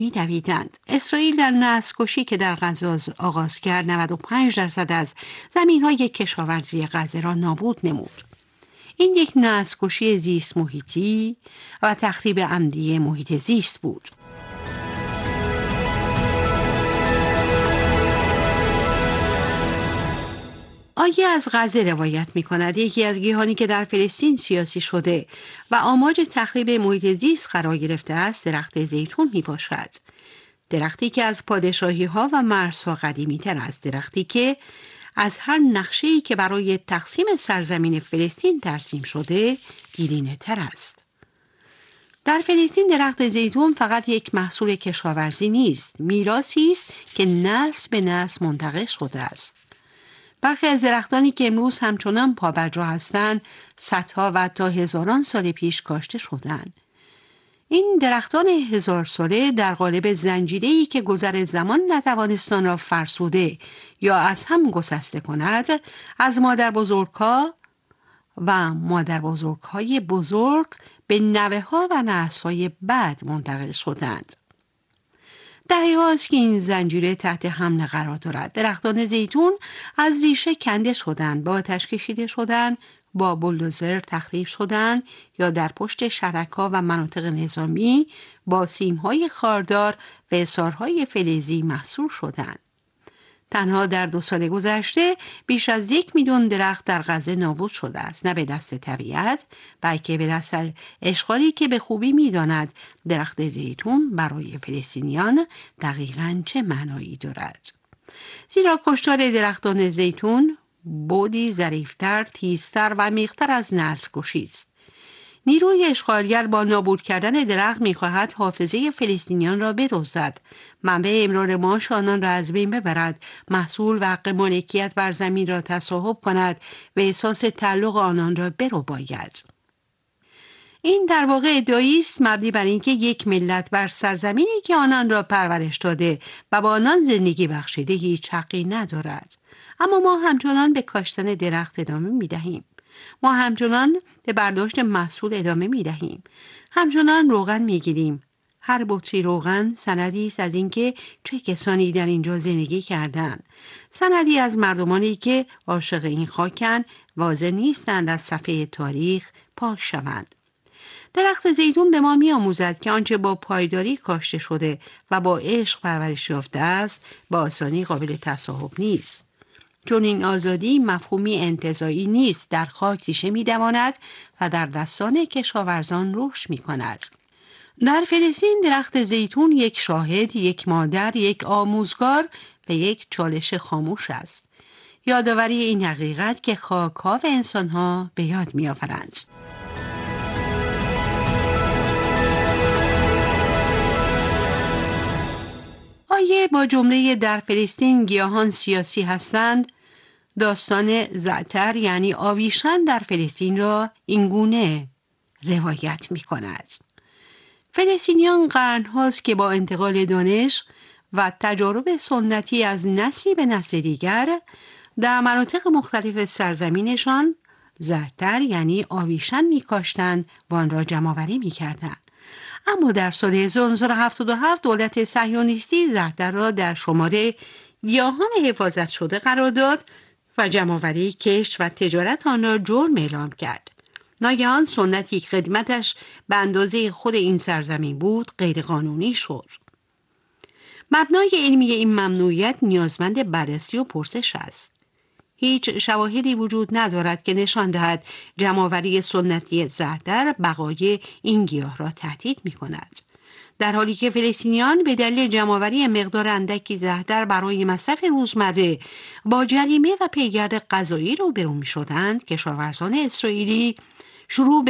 می‌دویدند. اسرائیل در نسل‌کشی که در غزه آغاز کرد 95% از زمین‌های کشاورزی غزه را نابود نمود. این یک نسل‌کشی زیست محیطی و تخریب عمدی محیط زیست بود. آیه از غزه روایت می کند یکی از گیاهانی که در فلسطین سیاسی شده و آماج تخریب محیط زیست قرار گرفته است درخت زیتون می باشد. درختی که از پادشاهی ها و مرزها قدیمی تر است، درختی که از هر نقشه‌ای که برای تقسیم سرزمین فلسطین ترسیم شده دیرینه تر است. در فلسطین درخت زیتون فقط یک محصول کشاورزی نیست، میراثی است که نسل به نسل منتقل شده است. برخی از درختانی که امروز همچنان پابرجا هستند، صدها و تا هزاران سال پیش کاشته شدند. این درختان هزار ساله در قالب زنجیره‌ای که گذر زمان نتوانستان را فرسوده یا از هم گسسته کند، از مادربزرگ‌ها و مادربزرگ‌های بزرگ به نوه‌ها و نسل‌های بعد منتقل شدند. دهه‌هاست که این زنجیره تحت حمل قرار دارد. درختان زیتون از ریشه کنده شدند، با آتش کشیده شدند، با بولدوزر تخریب شدند یا در پشت شرک‌ها و مناطق نظامی با سیم‌های خاردار و حصارهای فلزی محصور شدند. تنها در 2 سال گذشته بیش از 1 میلیون درخت در غزه نابود شده است، نه به دست طبیعت بلکه به دست اشغالی که به خوبی می‌داند درخت زیتون برای فلسطینیان دقیقاً چه معنایی دارد. زیرا کشتار درختان زیتون بعدی ظریف‌تر، تیزتر و عمیق‌تر از نسل‌کشی است. نیروی اشغالگر با نابود کردن درخت می‌خواهد حافظه فلسطینیان را بدزدد، منبع امرار معاش آنان را از بین ببرد، محصول و حق مالکیت بر زمین را تصاحب کند و احساس تعلق آنان را برباید. این در واقع ادعایی است مبنی بر اینکه یک ملت بر سرزمینی که آنان را پرورش داده و با آنان زندگی بخشیده هیچ حقی ندارد. اما ما همچنان به کاشتن درخت ادامه می‌دهیم. ما همچنان به برداشت محصول ادامه می‌دهیم. همچنان روغن می‌گیریم. هر بطری روغن سندی است از اینکه چه کسانی در اینجا زندگی کردند. سندی از مردمانی که عاشق این خاکند و حاضر نیستند از صفحه تاریخ پاک شوند. درخت زیتون به ما می‌آموزد که آنچه با پایداری کاشته شده و با عشق پرورش یافته است با آسانی قابل تصاحب نیست. چون این آزادی مفهومی انتزاعی نیست، در خاک ریشه می‌دواند و در دستان کشاورزان رشد می‌کند. در فلسطین درخت زیتون یک شاهد، یک مادر، یک آموزگار و یک چالش خاموش است. یادآوری این حقیقت که خاک‌ها و انسان‌ها به یاد می‌آورند. آیه با جمله در فلسطین گیاهان سیاسی هستند، داستان زعتر یعنی آویشن در فلسطین را اینگونه روایت می کند. فلسطینیان قرن هاست که با انتقال دانش و تجارب سنتی از نسلی به نسل دیگر در مناطق مختلف سرزمینشان زعتر یعنی آویشن می کاشتند و آن را جمع‌آوری می کردند. اما در سال 1977 دولت صهیونیستی زعتر را در شماره گیاهان حفاظت شده قرار داد و جمع‌آوری، کشت و تجارت آن را جرم اعلام کرد. ناگهان سنتی که خدمتش به اندازه خود این سرزمین بود غیرقانونی شد. مبنای علمی این ممنوعیت نیازمند بررسی و پرسش است. هیچ شواهدی وجود ندارد که نشان دهد جمع‌آوری سنتی زعتر بقای این گیاه را تهدید می‌کند. در حالی که فلسطینیان به دلیل جمع‌آوری مقدار اندکی زعتر برای مصرف روزمره با جریمه و پیگرد قضایی روبرو می‌شدند، کشاورزان اسرائیلی شروع